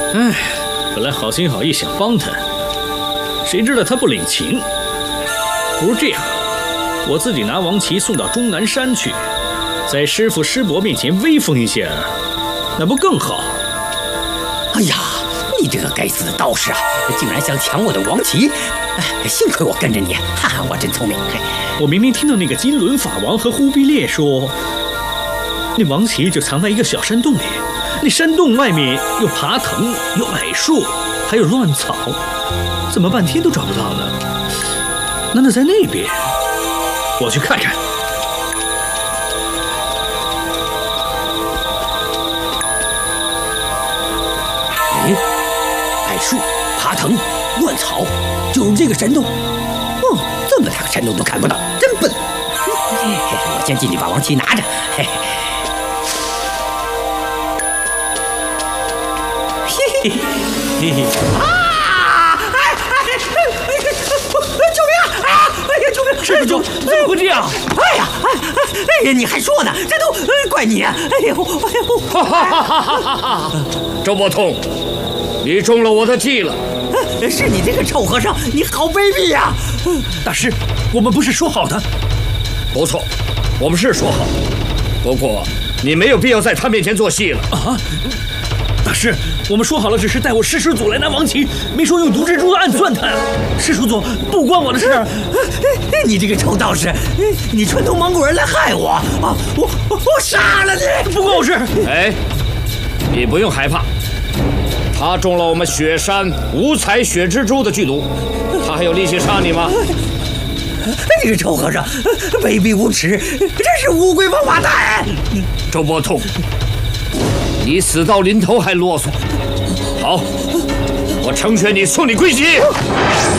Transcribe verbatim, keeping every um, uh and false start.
唉，本来好心好意想帮他，谁知道他不领情。不如这样，我自己拿王旗送到终南山去，在师傅师伯面前威风一下，那不更好？ 哎呀，你这个该死的道士啊，竟然想抢我的王旗！哎，幸亏我跟着你，哈哈，我真聪明。 我明明听到那个金轮法王和忽必烈说，那王旗就藏在一个小山洞里。那山洞外面有爬藤，有矮树，还有乱草，怎么半天都找不到呢？难道在那边？我去看看。 哎，矮树、爬藤、乱草，就是这个山洞。哦，这么大个山洞都看不到，真笨！我先进去把王旗拿着。嘿嘿。嘿嘿嘿啊！哎哎哎！救命啊！哎呀，救命！ 师傅，怎么会这样？ 哎呀，哎哎呀，你还说呢？这都怪你！哎呦，哎呦！ 哈哈哈哈哈哈！周伯通，你中了我的计了！ 是你这个臭和尚，你好卑鄙呀！ 大师，我们不是说好的？ 不错，我们是说好，不过你没有必要在他面前做戏了啊！大师，我们说好了，只是带我师师祖来拿王旗，没说用毒蜘蛛暗算他。师叔祖，不关我的事。 你这个臭道士，你串通蒙古人来害我啊！我我杀了你！ 不关我事。 哎，你不用害怕，他中了我们雪山五彩雪蜘蛛的剧毒，他还有力气杀你吗？ 这个臭和尚，卑鄙无耻，真是乌龟王八蛋！ 周伯通。你死到临头还啰嗦，好，我成全你，送你归西。